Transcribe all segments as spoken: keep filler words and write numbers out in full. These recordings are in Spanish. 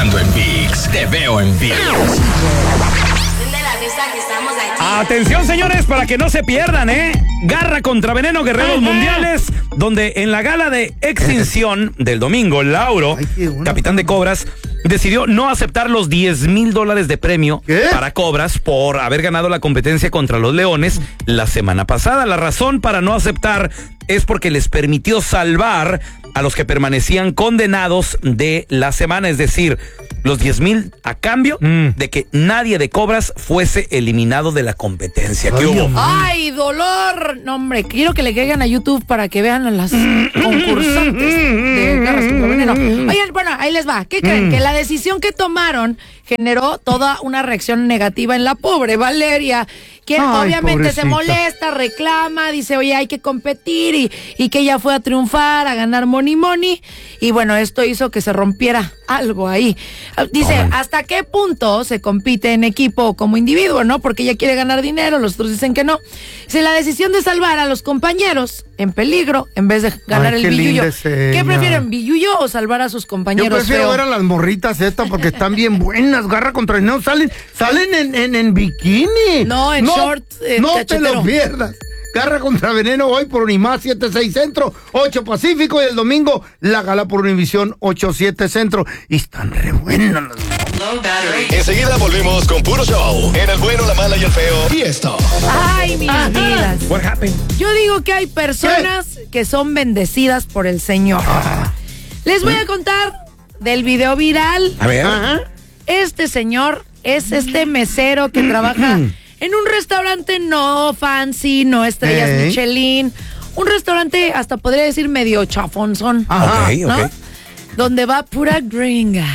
Estando en ViX, te veo en ViX. Atención, señores, para que no se pierdan, ¿eh? Garra contra Veneno, Guerreros Mundiales, donde en la gala de extinción del domingo, Lauro, Ay, capitán de Cobras, decidió no aceptar los diez mil dólares de premio ¿Qué? para Cobras por haber ganado la competencia contra los Leones la semana pasada. La razón para no aceptar es porque les permitió salvar a los que permanecían condenados de la semana, es decir, los diez mil a cambio mm. de que nadie de Cobras fuese eliminado de la competencia. ¿Qué hubo? ¡Ay, dolor! No, hombre, quiero que le caigan a YouTube para que vean a las concursantes de Garras contra Veneno. Oigan, bueno, ahí les va. ¿Qué creen? Mm. Que la decisión que tomaron generó toda una reacción negativa en la pobre Valeria, quien Ay, obviamente pobrecita. se molesta, reclama, dice, oye, hay que competir y, y que ella fue a triunfar, a ganar money money, y bueno, esto hizo que se rompiera algo ahí. Dice, oh, ¿hasta qué punto se compite en equipo o como individuo, no? Porque ella quiere ganar dinero, los otros dicen que no. Dice, la decisión de salvar a los compañeros en peligro en vez de ganar Ay, el billuyo. ¿Qué prefieren, billuyo o salvar a sus compañeros? Yo prefiero feo? ver a las morritas estas porque están bien buenas, Garra contra Veneno, salen, salen en, en, en bikini. No, en no, short eh, No cachetero. te lo pierdas. Garra contra Veneno hoy por Unimás siete seis Centro, ocho Pacífico, y el domingo la gala por Univisión ocho siete Centro. Y están re buenas las... Enseguida volvemos con Puro Show en El Bueno, la Mala y el Feo. Y esto. Ay, mis Ajá. vidas. What happened? Yo digo que hay personas ¿Qué? que son bendecidas por el Señor. Ah. Les voy a contar del video viral. A ver. Ajá. Este señor es este mesero que trabaja en un restaurante no fancy, no estrellas hey. Michelin, un restaurante hasta podría decir medio chafonzón, Ajá, ¿no? okay. Donde va pura gringa.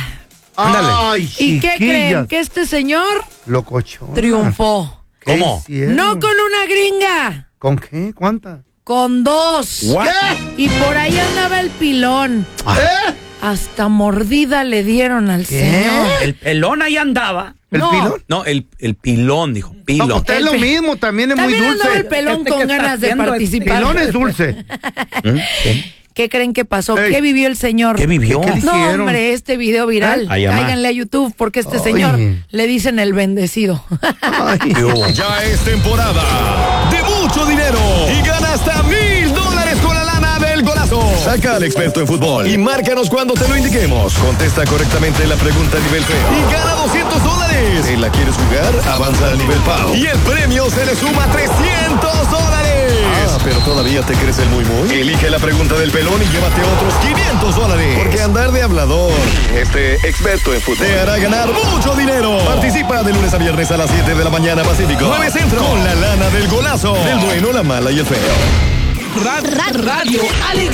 Ay, ¿Y qué creen? Que este señor Locochón. triunfó. ¿Cómo? No con una gringa. ¿Con qué? ¿Cuántas? Con dos. What? Y por ahí andaba el pilón. ¿Eh? Hasta mordida le dieron al ¿Qué? señor. El pelón ahí andaba. ¿El no. pilón? No, el, el pilón, dijo. Pilón. No, usted es lo mismo, también es también muy dulce. Andaba el pelón con ganas de participar. El pilón es dulce. ¿Sí? ¿Qué creen que pasó? Ey. ¿Qué vivió el señor? ¿Qué vivió? ¿Qué, qué no, hombre, este video viral. Ay, Cáiganle a YouTube porque este Ay. señor le dicen el bendecido. Ay. Ya es temporada de mucho dinero y gana hasta mil dólares con la lana del golazo. Saca al experto en fútbol y márcanos cuando te lo indiquemos. Contesta correctamente la pregunta a nivel feo y gana doscientos dólares. ¿La quieres jugar? Avanza al nivel Pau y el premio se le suma trescientos dólares. Ah, pero todavía te crees el muy muy. Elige la pregunta del pelón y llévate otros quinientos dólares. Porque andar de hablador, este experto en fútbol, te hará ganar mucho dinero. Participa de lunes a viernes a las siete de la mañana Pacífico, nueve Centro, con la lana del golazo. Del Bueno, la Mala y el Feo. Radio, Radio